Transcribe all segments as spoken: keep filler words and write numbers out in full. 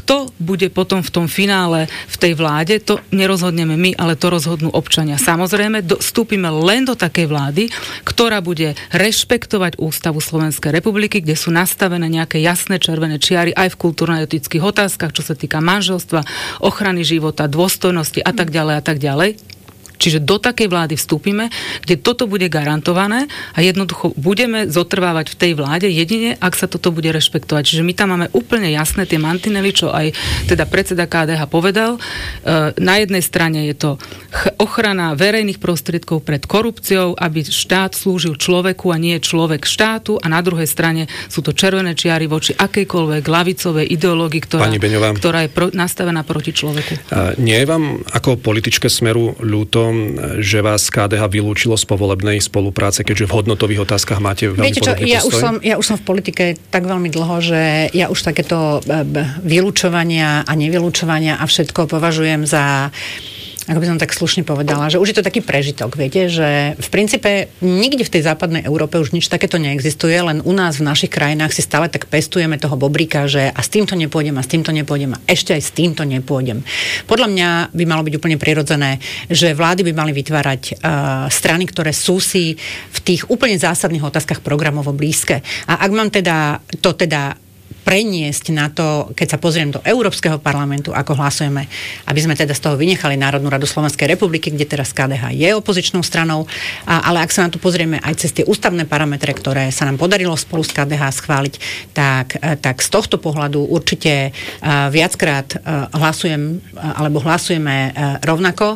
kto bude potom v tom finále v tej vláde, to nerozhodneme my, ale to rozhodnú občania. Samozrejme, do, vstúpime len do takej vlády, ktorá bude rešpektovať Ústavu Slovenskej republiky, kde sú nastavené nejaké jasné červené čiary aj v kultúrno-etických otázkach, čo sa týka manželstva, ochrany života, dôstojnosti a tak ďalej a tak ďalej. Čiže do takej vlády vstúpime, kde toto bude garantované a jednoducho budeme zotrvávať v tej vláde jedine, ak sa toto bude rešpektovať. Čiže my tam máme úplne jasné tie mantinely, čo aj teda predseda ká dé há povedal. Na jednej strane je to ochrana verejných prostriedkov pred korupciou, aby štát slúžil človeku a nie človek štátu, a na druhej strane sú to červené čiary voči akejkoľvek ľavicovej ideológii, ktorá, ktorá je pro, nastavená proti človeku. A nie je vám ako političke Smeru ľúto, že vás ká dé há vylúčilo z povolebnej spolupráce, keďže v hodnotových otázkach máte veľmi Viete čo, podobný ja postoj? už, som, ja už som v politike tak veľmi dlho, že ja už takéto vylúčovania a nevylúčovania a všetko považujem za, ako by som tak slušne povedala, že už je to taký prežitok, viete, že v princípe nikde v tej západnej Európe už nič takéto neexistuje, len u nás v našich krajinách si stále tak pestujeme toho bobríka, že a s týmto nepôjdem, a s týmto nepôjdem, a ešte aj s týmto nepôjdem. Podľa mňa by malo byť úplne prirodzené, že vlády by mali vytvárať uh, strany, ktoré sú si v tých úplne zásadných otázkach programovo blízke. A ak mám teda to teda preniesť na to, keď sa pozriem do Európskeho parlamentu, ako hlasujeme, aby sme teda z toho vynechali Národnú radu Slovenskej republiky, kde teraz ká dé há je opozičnou stranou, a, ale ak sa na to pozrieme aj cez tie ústavné parametre, ktoré sa nám podarilo spolu s ká dé há schváliť, tak, tak z tohto pohľadu určite uh, viackrát uh, hlasujem, uh, alebo hlasujeme uh, rovnako,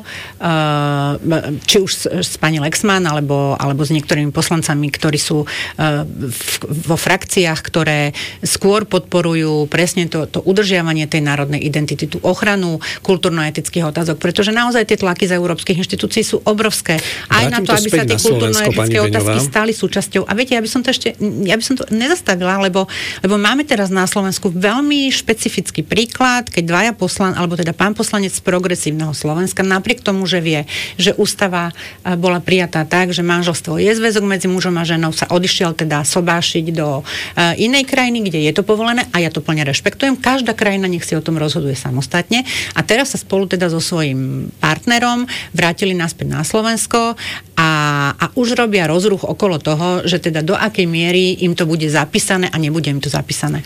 uh, či už s, s pani Lexman, alebo, alebo s niektorými poslancami, ktorí sú uh, v, vo frakciách, ktoré skôr pod podporujú presne to, to udržiavanie tej národnej identity, tú ochranu kultúrno-etických otázok, pretože naozaj tie tlaky z európskych inštitúcií sú obrovské. Aj Vrátim na to, aby sa tie kultúrno-etické otázky stali súčasťou. A viete, ja by som to ešte, ja by som to nezastavila, lebo, lebo máme teraz na Slovensku veľmi špecifický príklad, keď dvaja poslan, alebo teda pán poslanec z Progresívneho Slovenska, napriek tomu, že vie, že ústava bola prijatá tak, že manželstvo je zväzok medzi mužom a ženou, sa odišiel teda sobášiť do inej krajiny, kde je to povolené, a ja to plne rešpektujem. Každá krajina nech si o tom rozhoduje samostatne. A teraz sa spolu teda so svojím partnerom vrátili naspäť na Slovensko a, a už robia rozruch okolo toho, že teda do akej miery im to bude zapísané a nebude im to zapísané.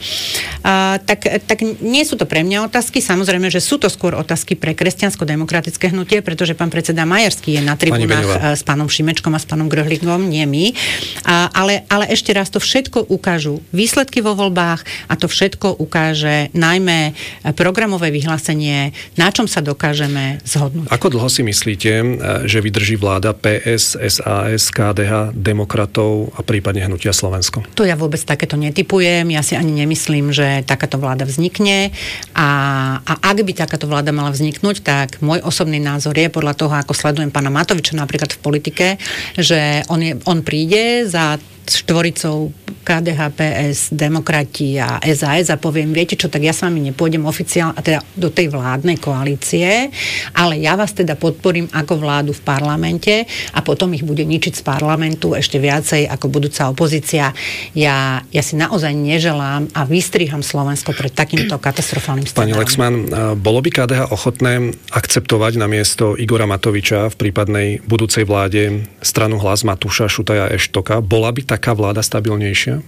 A, tak, tak nie sú to pre mňa otázky. Samozrejme, že sú to skôr otázky pre kresťansko-demokratické hnutie, pretože pán predseda Majerský je na tribúnach s pánom Šimečkom a s pánom Gröhlingom, nie my. A, ale, ale ešte raz, to všetko ukážu výsledky vo voľbách a to všetko ukáže najmä programové vyhlásenie, na čom sa dokážeme zhodnúť. Ako dlho si myslíte, že vydrží vláda pé es, es a es, ká dé há, Demokratov a prípadne Hnutia Slovensko? To ja vôbec takéto netypujem. Ja si ani nemyslím, že takáto vláda vznikne. A, a ak by takáto vláda mala vzniknúť, tak môj osobný názor je, podľa toho, ako sledujem pána Matoviča napríklad v politike, že on, je, on príde za štvoricou ká dé há, pé es, Demokrati a es a es a poviem, viete čo, tak ja s vami nepôjdem oficiálne, a teda do tej vládnej koalície, ale ja vás teda podporím ako vládu v parlamente a potom ich bude ničiť z parlamentu ešte viacej ako budúca opozícia. Ja, ja si naozaj neželám a vystriham Slovensko pred takýmto katastrofálnym scenárom. Pani Lexman, bolo by ká dé há ochotné akceptovať namiesto Igora Matoviča v prípadnej budúcej vláde stranu Hlas Matúša Šutaja Eštoka? Bola by taká vláda stabilnejšia?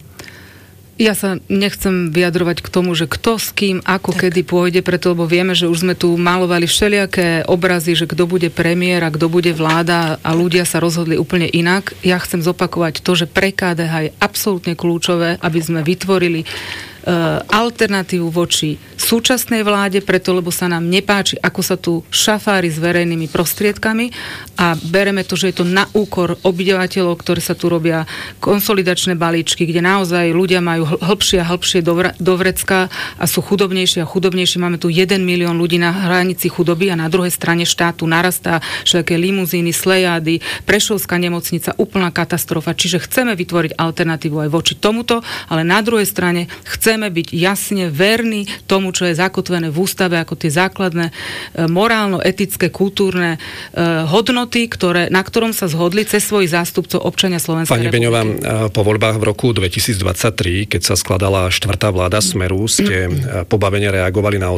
Ja sa nechcem vyjadrovať k tomu, že kto s kým, ako, tak. kedy pôjde, preto, lebo vieme, že už sme tu malovali všelijaké obrazy, že kto bude premiér a kto bude vláda a ľudia sa rozhodli úplne inak. Ja chcem zopakovať to, že pre ká dé há je absolútne kľúčové, aby sme vytvorili alternatívu voči súčasnej vláde, preto lebo sa nám nepáči, ako sa tu šafári s verejnými prostriedkami a bereme to, že je to na úkor obyvateľov, ktoré sa tu robia konsolidačné balíčky, kde naozaj ľudia majú hĺbšie a hĺbšie do vrecka a sú chudobnejšie a chudobnejšie. Máme tu jeden milión ľudí na hranici chudoby a na druhej strane štátu narastá všelijaké limuzíny, slejády, Prešovská nemocnica, úplná katastrofa. Čiže chceme vytvoriť alternatívu aj voči tomuto, ale na druhej strane chceme byť jasne verní tomu, čo je zakotvené v ústave ako tie základné e, morálno-etické, kultúrne e, hodnoty, ktoré, na ktorom sa zhodli cez svojich zástupcov občania Slovenskej Pani republiky. Beňová, po voľbách v roku dvetisícdvadsaťtri, keď sa skladala štvrtá vláda Smeru, ste pobavene reagovali na